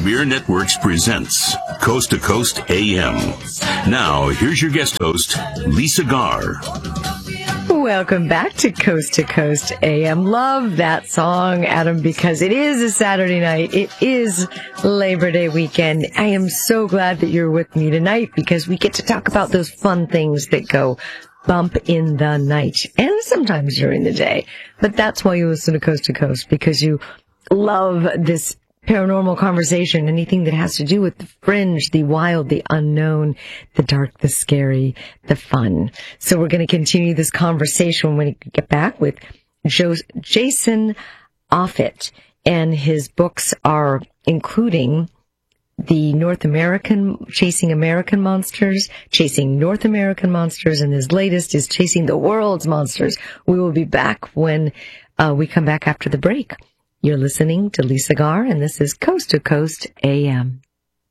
Beer Networks presents Coast to Coast AM. Now, here's your guest host, Lisa Garr. Welcome back to Coast AM. Love that song, Adam, because it is a Saturday night. It is Labor Day weekend. I am so glad that you're with me tonight because we get to talk about those fun things that go bump in the night and sometimes during the day. But that's why you listen to Coast, because you love this paranormal conversation, anything that has to do with the fringe, the wild, the unknown, the dark, the scary, the fun. So we're going to continue this conversation when we get back with Jason Offutt, and his books are including the Chasing American Monsters, Chasing North American Monsters, and his latest is Chasing the World's Monsters. We will be back when we come back after the break. You're listening to Lisa Garr, and this is Coast to Coast AM.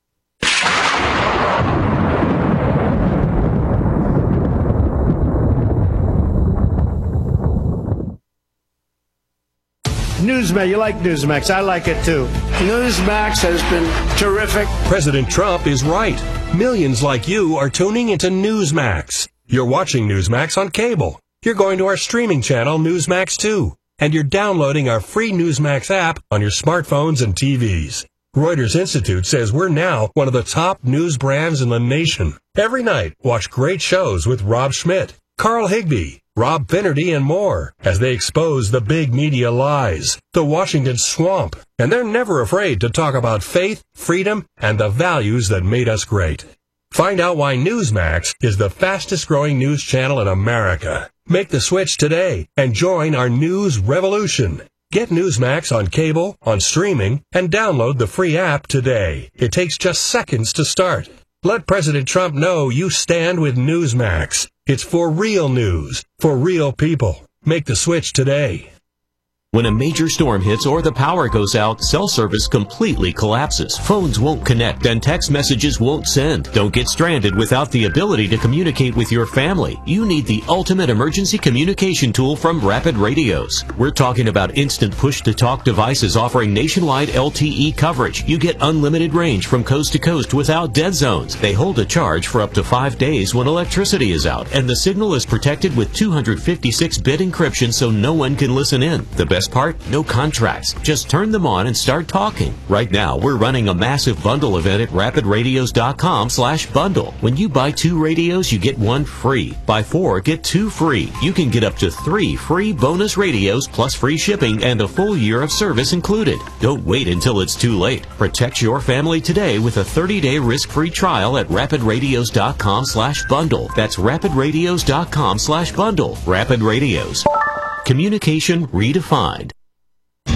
Newsmax, you like Newsmax. I like it too. Newsmax has been terrific. President Trump is right. Millions like you are tuning into Newsmax. You're watching Newsmax on cable. You're going to our streaming channel, Newsmax 2. And you're downloading our free Newsmax app on your smartphones and TVs. Reuters Institute says we're now one of the top news brands in the nation. Every night, watch great shows with Rob Schmidt, Carl Higbie, Rob Finnerty, and more as they expose the big media lies, the Washington swamp. And they're never afraid to talk about faith, freedom, and the values that made us great. Find out why Newsmax is the fastest growing news channel in America. Make the switch today and join our news revolution. Get Newsmax on cable, on streaming, and download the free app today. It takes just seconds to start. Let President Trump know you stand with Newsmax. It's for real news, for real people. Make the switch today. When a major storm hits or the power goes out, cell service completely collapses. Phones won't connect and text messages won't send. Don't get stranded without the ability to communicate with your family. You need the ultimate emergency communication tool from Rapid Radios. We're talking about instant push-to-talk devices offering nationwide LTE coverage. You get unlimited range from coast to coast without dead zones. They hold a charge for up to 5 days when electricity is out, and the signal is protected with 256-bit encryption so no one can listen in. The best part? No contracts. Just turn them on and start talking. Right now, we're running a massive bundle event at rapidradios.com/bundle. When you buy 2 radios, you get 1 free. Buy 4, get 2 free. You can get up to 3 free bonus radios plus free shipping and a full year of service included. Don't wait until it's too late. Protect your family today with a 30-day risk-free trial at rapidradios.com/bundle. That's rapidradios.com/bundle. Rapid Radios. Communication redefined.